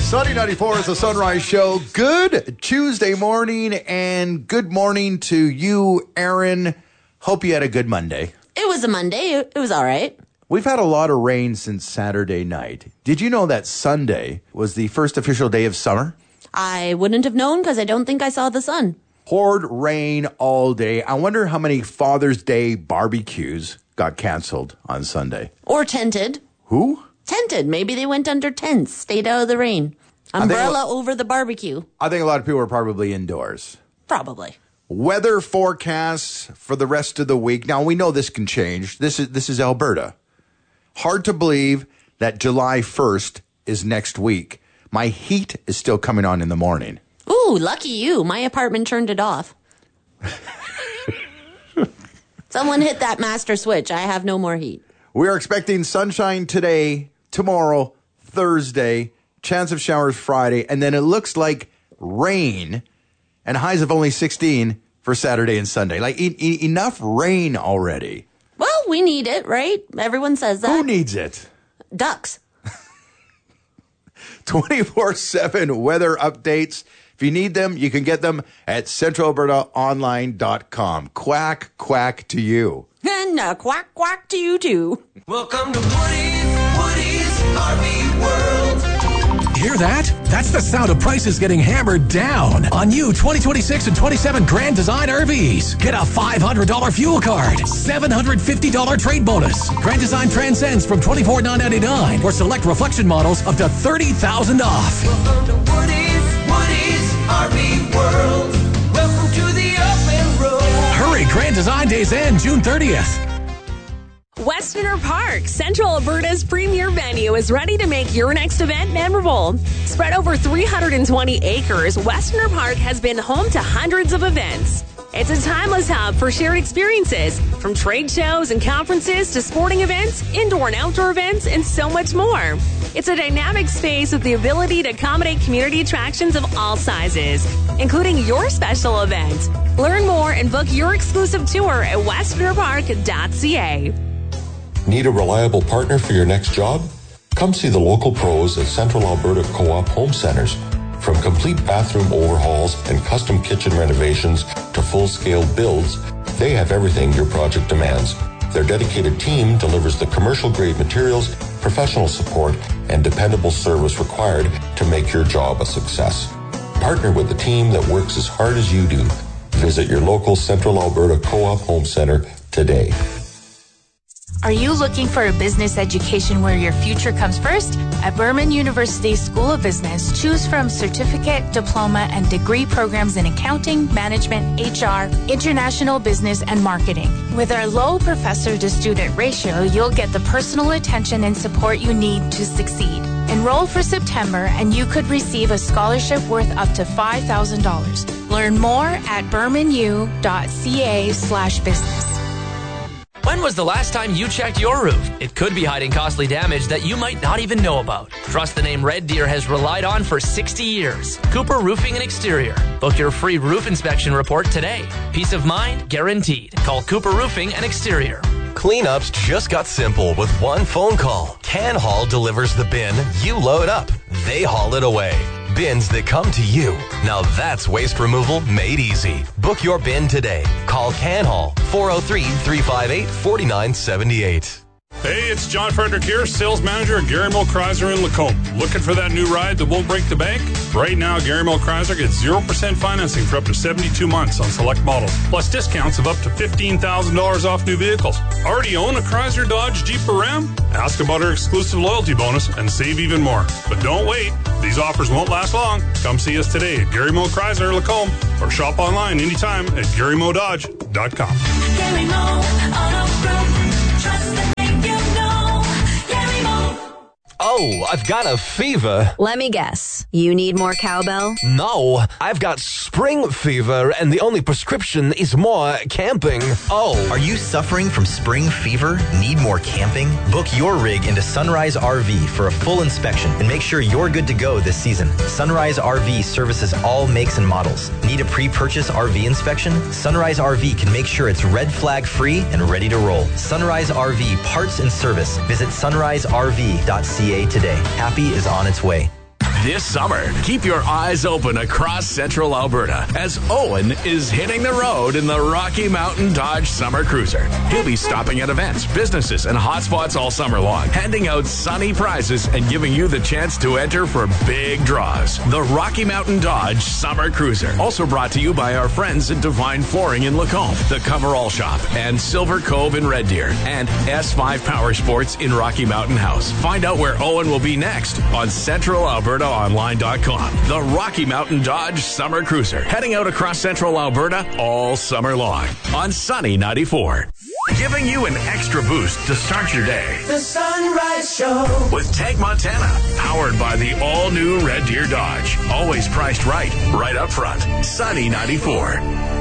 Sunny 94 is the Sunrise Show. Good Tuesday morning and good morning to you, Aaron. Hope you had a good Monday. It was a Monday. It was all right. We've had a lot of rain since Saturday night. Did you know that Sunday was the first official day of summer? I wouldn't have known because I don't think I saw the sun. Poured rain all day. I wonder how many Father's Day barbecues got canceled on Sunday. Or tented. Who? Tented. Maybe they went under tents, stayed out of the rain. Umbrella over the barbecue. I think a lot of people are probably indoors. Probably. Weather forecasts for the rest of the week. Now, we know this can change. This is Alberta. Hard to believe that July 1st is next week. My heat is still coming on in the morning. Ooh, lucky you. My apartment turned it off. Someone hit that master switch. I have no more heat. We are expecting sunshine today, tomorrow, Thursday, chance of showers Friday, and then it looks like rain and highs of only 16 for Saturday and Sunday. Like, enough rain already. Well, we need it, right? Everyone says that. Who needs it? Ducks. 24/7 weather updates. If you need them, you can get them at centralalbertaonline.com. Quack, quack to you. And quack, quack to you, too. Welcome to Woody's RV World. Hear that? That's the sound of prices getting hammered down on new 2026 and 27 Grand Design RVs. Get a $500 fuel card, $750 trade bonus. Grand Design transcends from $24,999 or select reflection models up to $30,000 off. Welcome to Woody's RV World. Welcome to the open road. Hurry, Grand Design Days end June 30th. Westerner Park, Central Alberta's premier venue, is ready to make your next event memorable. Spread over 320 acres, Westerner Park has been home to hundreds of events. It's a timeless hub for shared experiences, from trade shows and conferences to sporting events, indoor and outdoor events, and so much more. It's a dynamic space with the ability to accommodate community attractions of all sizes, including your special event. Learn more and book your exclusive tour at westernerpark.ca. Need a reliable partner for your next job? Come see the local pros at Central Alberta Co-op Home Centers. From complete bathroom overhauls and custom kitchen renovations to full-scale builds, they have everything your project demands. Their dedicated team delivers the commercial-grade materials, professional support, and dependable service required to make your job a success. Partner with a team that works as hard as you do. Visit your local Central Alberta Co-op Home Center today. Are you looking for a business education where your future comes first? At Burman University School of Business, choose from certificate, diploma, and degree programs in accounting, management, HR, international business, and marketing. With our low professor-to-student ratio, you'll get the personal attention and support you need to succeed. Enroll for September, and you could receive a scholarship worth up to $5,000. Learn more at burmanu.ca/business. When was the last time you checked your roof? It could be hiding costly damage that you might not even know about. Trust the name Red Deer has relied on for 60 years. Cooper Roofing and Exterior. Book your free roof inspection report today. Peace of mind guaranteed. Call Cooper Roofing and Exterior. Cleanups just got simple with one phone call. Can Haul delivers the bin, you load up, they haul it away. Bins that come to you. Now that's waste removal made easy. Book your bin today. Call Can Haul 403-358-4978. Hey, it's John Frederick here, sales manager at Gary Mill Chrysler in Lacombe. Looking for that new ride that won't break the bank? Right now, Gary Mill Chrysler gets 0% financing for up to 72 months on select models, plus discounts of up to $15,000 off new vehicles. Already own a Chrysler, Dodge, Jeep, or Ram? Ask about our exclusive loyalty bonus and save even more. But don't wait. These offers won't last long. Come see us today at Gary Mill Chrysler, Lacombe, or shop online anytime at GaryMoDodge.com. Gary Mo Auto Group. Trust the name you know. Gary Mo. Oh, I've got a fever. Let me guess. You need more cowbell? No, I've got spring fever, and the only prescription is more camping. Oh. Are you suffering from spring fever? Need more camping? Book your rig into Sunrise RV for a full inspection and make sure you're good to go this season. Sunrise RV services all makes and models. Need a pre-purchase RV inspection? Sunrise RV can make sure it's red flag free and ready to roll. Sunrise RV parts and service. Visit sunriserv.ca today. Happy is on its way. This summer, keep your eyes open across central Alberta as Owen is hitting the road in the Rocky Mountain Dodge Summer Cruiser. He'll be stopping at events, businesses, and hotspots all summer long, handing out sunny prizes and giving you the chance to enter for big draws. The Rocky Mountain Dodge Summer Cruiser. Also brought to you by our friends at Divine Flooring in Lacombe, The Coverall Shop, and Silver Cove in Red Deer, and S5 Power Sports in Rocky Mountain House. Find out where Owen will be next on CentralAlbertaOnline.com. The Rocky Mountain Dodge Summer Cruiser, heading out across central Alberta all summer long on Sunny 94. Giving you an extra boost to start your day. The Sunrise Show With Tank Montana, powered by the all-new Red Deer Dodge. Always priced right up front. Sunny 94.